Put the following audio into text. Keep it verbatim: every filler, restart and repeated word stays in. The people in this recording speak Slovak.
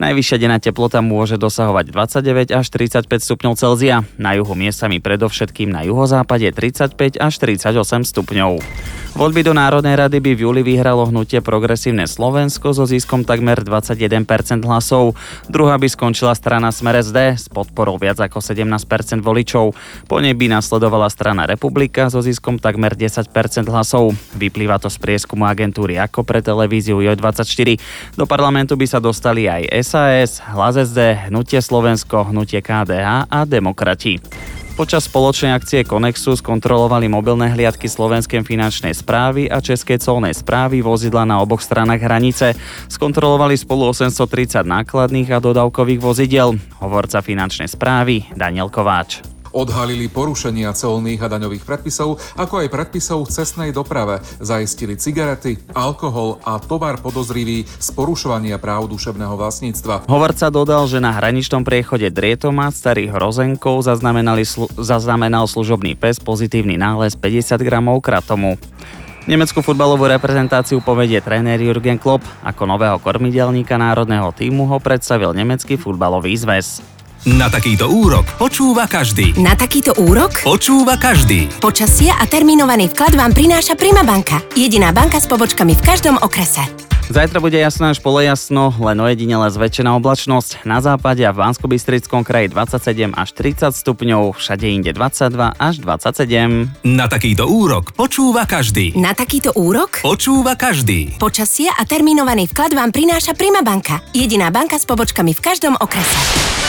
Najvyššia denná teplota môže dosahovať dvadsaťdeväť až tridsaťpäť stupňov Celzia. Na juhu miestami predovšetkým na juhozápade tridsaťpäť až tridsaťosem stupňov. Voľby do Národnej rady by v júli vyhralo hnutie Progresívne Slovensko so ziskom takmer dvadsaťjeden percent hlasov. Druhá by skončila strana Smer es dé s podporou viac ako sedemnásť percent voličov. Po nej by nasledovala strana Republika so ziskom takmer desať percent hlasov. Vyplýva to z prieskumu agentúry Ako pre televíziu joj dvadsaťštyri. Do parlamentu by sa dostali aj es a es, Hlas es dé, Hnutie Slovensko, Hnutie ká dé há a Demokrati. Počas spoločnej akcie Konexu skontrolovali mobilné hliadky Slovenskej finančnej správy a Českej colnej správy vozidla na oboch stranách hranice. Skontrolovali spolu osemstotridsať nákladných a dodávkových vozidiel. Hovorca finančnej správy Daniel Kováč. Odhalili porušenia colných a daňových predpisov, ako aj predpisov v cestnej doprave. Zaistili cigarety, alkohol a tovar podozrivý z porušovania práv duševného vlastníctva. Hovorca dodal, že na hraničnom priechode Drietomát Starých Hrozenkov zaznamenali slu- zaznamenal služobný pes pozitívny nález päťdesiat gramov kratomu. Nemeckú futbalovú reprezentáciu povedie tréner Jürgen Klopp. Ako nového kormidelníka národného tímu ho predstavil nemecký futbalový zväz. Na takýto úrok počúva každý. Na takýto úrok Počúva každý. počasie a termínovaný vklad vám prináša Prima banka. Jediná banka s pobočkami v každom okrese. Zajtra bude jasno až polojasno, len ojedinele zväčšená oblačnosť. Na západe a v Banskobystrickom kraji dvadsaťsedem až tridsať stupňov, všade inde dvadsaťdva až dvadsaťsedem. Na takýto úrok počúva každý. Na takýto úrok Počúva každý. počasie a termínovaný vklad vám prináša Prima banka. Jediná banka s pobočkami v každom okrese.